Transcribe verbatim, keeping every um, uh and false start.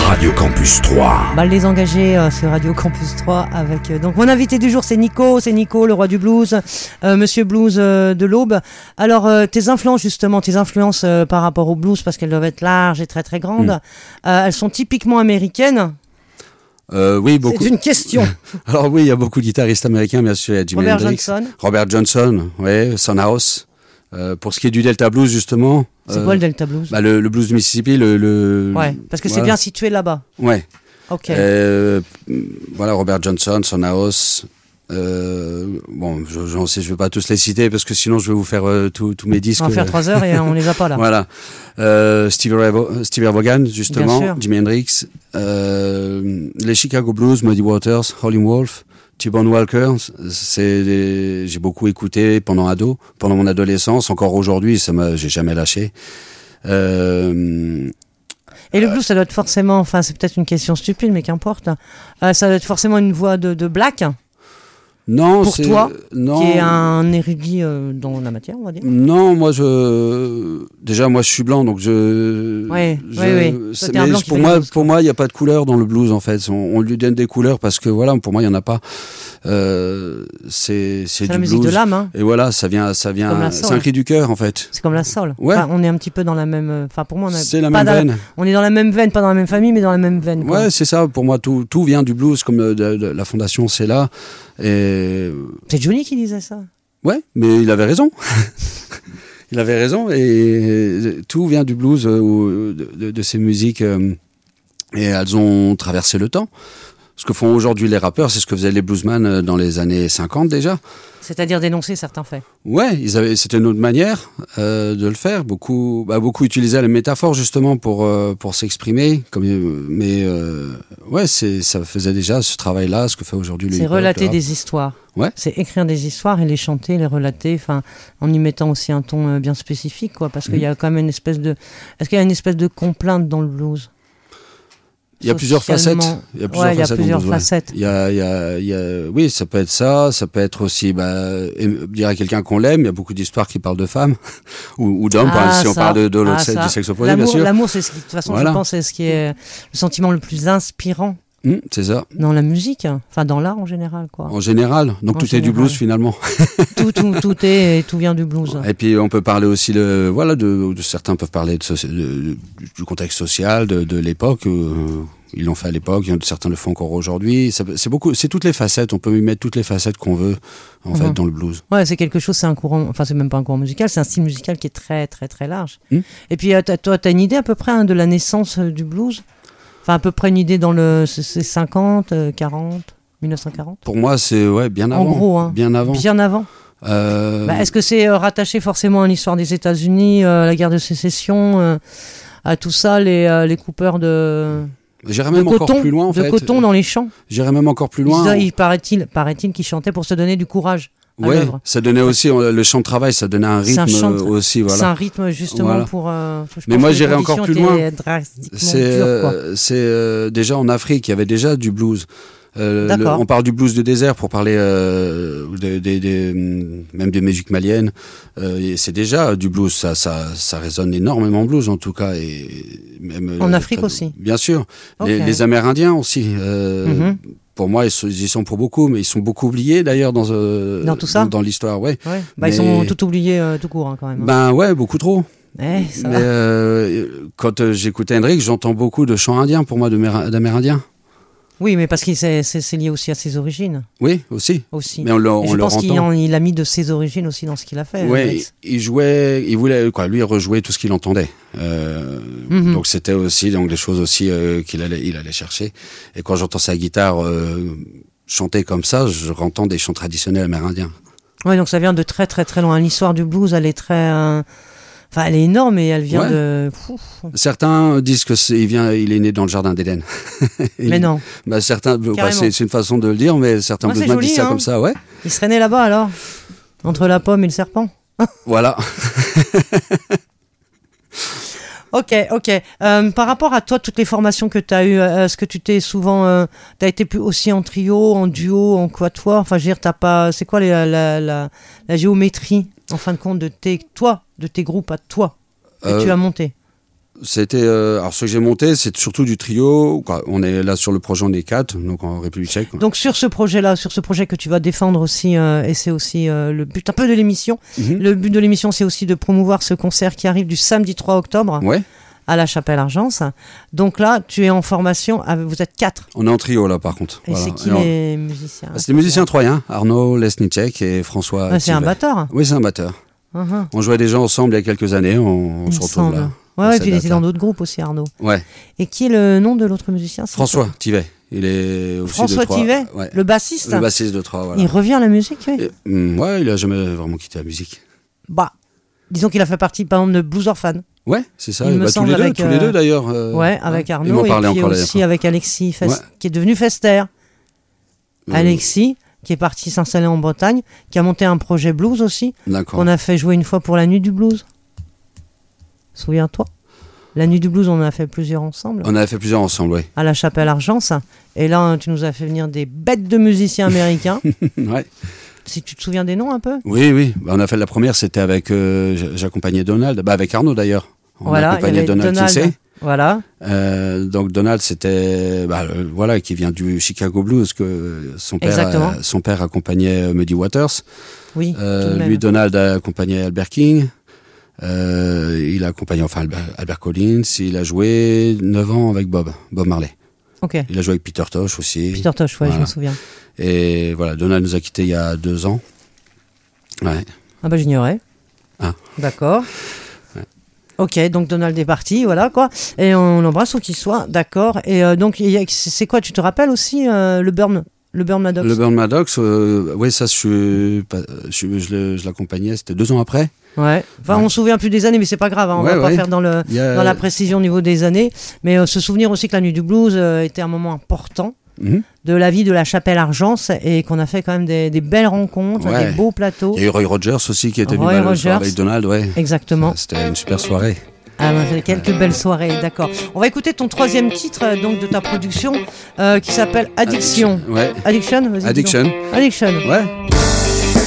Radio Campus trois. Bah, les engagés, euh, c'est Radio Campus trois avec... Euh, donc mon invité du jour, c'est Nico, c'est Nico, le roi du blues, euh, monsieur blues euh, de l'Aube. Alors, euh, tes influences, justement, tes influences euh, par rapport au blues, parce qu'elles doivent être larges et très très grandes, mm. euh, elles sont typiquement américaines. Euh, oui, beaucoup. C'est une question. Alors oui, il y a beaucoup de guitaristes américains, bien sûr. Il y a Jimi Robert Hendrix, Johnson. Robert Johnson, ouais, Sonhouse. Euh, pour ce qui est du Delta Blues, justement. C'est euh, quoi le Delta Blues? bah, le, le blues du Mississippi, le, le... Ouais, parce que voilà. c'est bien situé là-bas. Ouais. Ok. Euh, voilà, Robert Johnson, Sonhouse. Euh, bon, je, j'en sais, je vais pas tous les citer parce que sinon je vais vous faire euh, tous mes disques. On va faire trois heures et on les a pas là. Voilà. Euh, Stevie Ray Stevie Ray Vaughan, justement, Jimi Hendrix, euh, les Chicago Blues, Muddy Waters, Howlin' Wolf, T-Bone Walker. C'est des, j'ai beaucoup écouté pendant ado, pendant mon adolescence, encore aujourd'hui, ça m'a, j'ai jamais lâché. Euh, Et le blues, ça doit être forcément, enfin, c'est peut-être une question stupide, mais qu'importe. Euh, ça doit être forcément une voix de, de black. Non, pour c'est... toi, non. qui est un érudit euh, dans la matière, on va dire. Non, moi je déjà moi je suis blanc, donc je. Oui, je... oui, oui. C'est... Mais pour moi, pour moi, il y a pas de couleur dans le blues en fait. On, on lui donne des couleurs parce que voilà, pour moi, il y en a pas. Euh, c'est c'est, c'est du la blues. musique de l'âme. Hein. Et voilà, ça vient, ça vient. C'est un cri du cœur en fait. C'est comme la soul. Ouais. Enfin, on est un petit peu dans la même. Enfin, pour moi, on a c'est la pas même veine. La... On est dans la même veine, pas dans la même famille, mais dans la même veine. Quoi. Ouais, c'est ça. Pour moi, tout tout vient du blues, comme de, de, de, la fondation, c'est là. Et c'est Johnny qui disait ça. Ouais, mais il avait raison. Il avait raison et tout vient du blues ou de, de, de ces musiques euh, et elles ont traversé le temps. Ce que font aujourd'hui les rappeurs, c'est ce que faisaient les bluesmen dans les années cinquante déjà. C'est-à-dire dénoncer certains faits. Ouais, ils avaient, c'était une autre manière euh, de le faire. Beaucoup, bah, beaucoup utilisaient les métaphores justement pour euh, pour s'exprimer. Comme, mais euh, ouais, c'est ça faisait déjà ce travail-là, ce que fait aujourd'hui le. C'est relater des histoires. Ouais. C'est écrire des histoires et les chanter, les relater, enfin, en y mettant aussi un ton euh, bien spécifique, quoi, parce mmh. qu'il y a quand même une espèce de. Est-ce qu'il y a une espèce de complainte dans le blues? Il y a plusieurs facettes. Il y a plusieurs ouais, facettes. Il y a plusieurs facettes. Il y a, il y a, il y a, oui, ça peut être ça. Ça peut être aussi, bah, dire à quelqu'un qu'on l'aime. Il y a beaucoup d'histoires qui parlent de femmes ou, ou d'hommes. Ah, si ça. on parle de, de l'autre ah, du sexe opposé, l'amour, bien sûr. L'amour, c'est ce qui, de toute façon, voilà. Je pense, c'est ce qui est le sentiment le plus inspirant. Mmh, c'est ça. Dans la musique, enfin dans l'art en général, quoi. En général, donc en tout général. Est du blues finalement. tout, tout, tout est, et tout vient du blues. Et puis on peut parler aussi de, voilà, de, de certains peuvent parler de, de, du contexte social, de, de l'époque. Euh, ils l'ont fait à l'époque, certains le font encore aujourd'hui. C'est beaucoup, c'est toutes les facettes. On peut y mettre toutes les facettes qu'on veut, en mmh. fait, dans le blues. Ouais, c'est quelque chose, c'est un courant. Enfin, c'est même pas un courant musical, c'est un style musical qui est très, très, très large. Mmh. Et puis, toi, t'as une idée à peu près hein, de la naissance du blues? Enfin, à peu près une idée dans le c'est cinquante, quarante, mille neuf cent quarante. Pour moi, c'est ouais, bien avant. En gros, hein. Bien avant. Bien avant. Euh... Bah, est-ce que c'est euh, rattaché forcément à l'histoire des États-Unis, euh, la guerre de sécession, euh, à tout ça, les, euh, les coupeurs de. J'irais même de encore coton, plus loin, en de fait. coton dans les champs. J'irais même encore plus loin. Il, il paraît-il, paraît-il qu'ils chantaient pour se donner du courage. Ouais, ça donnait aussi le chant de travail, ça donnait un rythme un de, aussi, voilà. C'est un rythme justement voilà. pour. Euh, Mais moi, j'irais encore plus loin. C'est euh, euh, déjà en Afrique, il y avait déjà du blues. Euh, le, on parle du blues de désert pour parler euh, des, des, des, même des musiques maliennes. Euh, c'est déjà du blues, ça, ça, ça résonne énormément blues en tout cas. Et même, en euh, Afrique aussi. Bien sûr, okay. les, les Amérindiens aussi. Euh, mm-hmm. Pour moi, ils, sont, ils y sont pour beaucoup, mais ils sont beaucoup oubliés d'ailleurs dans euh, dans tout ça, dans, dans l'histoire, ouais. ouais. Bah, mais... Ils sont tout oubliés euh, tout court hein, quand même. Hein. Ben ouais, beaucoup trop. Eh, ça mais va. Euh, quand euh, j'écoute Hendrix, j'entends beaucoup de chants indiens pour moi, d'Amérindiens. Oui, mais parce que c'est, c'est, c'est lié aussi à ses origines. Oui, aussi. Aussi. Mais on le, on je le pense entend. qu'il en, il a mis de ses origines aussi dans ce qu'il a fait. Oui, il, il jouait, il voulait quoi, lui rejouer tout ce qu'il entendait. Euh, mm-hmm. Donc c'était aussi donc des choses aussi euh, qu'il allait, il allait chercher. Et quand j'entends sa guitare euh, chanter comme ça, je entends des chants traditionnels amérindiens. Oui, donc ça vient de très très très loin. L'histoire du blues, elle est très. Euh... Enfin, elle est énorme et elle vient ouais. de. Certains disent que c'est, il vient, il est né dans le jardin d'Éden. Mais il, non. Bah certains, bah, c'est, c'est une façon de le dire, mais certains ouais, bluesmen disent ça hein. comme ça, ouais. Il serait né là-bas alors, entre la pomme et le serpent. Voilà. Ok, ok. Euh, par rapport à toi, toutes les formations que tu as eues, est-ce que tu t'es souvent, euh, tu as été plus aussi en trio, en duo, en quatuor? Enfin, je veux dire, t'as pas, c'est quoi les, la, la, la, la géométrie, en fin de compte, de tes, toi, de tes groupes à toi que euh, tu as monté? C'était, euh, alors ce que j'ai monté, c'est surtout du trio. Quoi. On est là sur le projet, on est quatre, donc en République tchèque. Donc sur ce projet-là, sur ce projet que tu vas défendre aussi, euh, et c'est aussi euh, le but un peu de l'émission. Mm-hmm. Le but de l'émission, c'est aussi de promouvoir ce concert qui arrive du samedi trois octobre. Ouais. À la Chapelle-Argence. Donc là, tu es en formation, vous êtes quatre. On est en trio là par contre. Et voilà. C'est qui et les on... musiciens? C'est des musiciens troyens, Arnaud Lesnicek et François. Ah, c'est un batteur? Oui, c'est un batteur. Uh-huh. On jouait déjà ensemble il y a quelques années, on, on se retrouve là. Ouais, ouais, puis il était dans d'autres groupes aussi, Arnaud. Ouais. Et qui est le nom de l'autre musicien? François Thivet. Il est aussi François de Troyes. Thivet, ouais. Le bassiste. Le bassiste de Troyes, voilà. Il revient à la musique, oui. Et, mm, ouais, il a jamais vraiment quitté la musique. Bah, disons qu'il a fait partie, par exemple, de Blues Orphan. Ouais, c'est ça. Il bah, me tous, les deux, avec, tous les deux d'ailleurs. Euh, ouais, avec Arnaud et puis aussi avec Alexis, Fest, ouais. qui est devenu Fester. Euh... Alexis, qui est parti s'installer en Bretagne, qui a monté un projet blues aussi, qu'on a fait jouer une fois pour la Nuit du Blues. Souviens-toi. La Nuit du Blues, on en a fait plusieurs ensemble. On en a fait plusieurs ensemble, oui. À la Chapelle-Argence. Et là, tu nous as fait venir des bêtes de musiciens américains. Ouais. Si tu te souviens des noms un peu? Oui, oui. Bah, on a fait la première, c'était avec. Euh, j'accompagnais Donald, bah, avec Arnaud d'ailleurs. On voilà, a accompagné Donald, Donald Kinsey. Voilà. Euh, donc Donald, c'était. Bah, euh, voilà, qui vient du Chicago Blues, que son père, euh, son père accompagnait Muddy Waters. Oui. Euh, lui, Donald a accompagné Albert King. Euh, il a accompagné enfin Albert, Albert Collins. Il a joué neuf ans avec Bob, Bob Marley. Okay. Il a joué avec Peter Tosh aussi. Peter Tosh, ouais, voilà. Je me souviens. Et voilà, Donald nous a quittés il y a deux ans. Ouais. Ah bah j'ignorais. Ah. D'accord. Ouais. Ok, donc Donald est parti, voilà quoi. Et on l'embrasse où qu'il soit, d'accord. Et euh, donc c'est quoi, tu te rappelles aussi euh, le Burn Le Burn Maddox? Le Burn Maddox, euh, oui, ça je, je, je, je l'accompagnais, c'était deux ans après. Ouais, enfin ouais. On se souvient plus des années, mais c'est pas grave, hein. On ouais, va ouais. pas faire dans, le, a... dans la précision au niveau des années, mais euh, se souvenir aussi que la Nuit du Blues euh, était un moment important mm-hmm. de la vie de la Chapelle-Argence et qu'on a fait quand même des, des belles rencontres, ouais. des beaux plateaux. Il y a eu Roy Rogers aussi qui était Roy venu Rogers. avec Donald, ouais. Exactement. C'était une super soirée. Ah, on a fait quelques belles soirées, d'accord. On va écouter ton troisième titre donc de ta production euh, qui s'appelle Addiction. Ouais. Addiction, vas-y. Addiction. Addiction. Ouais.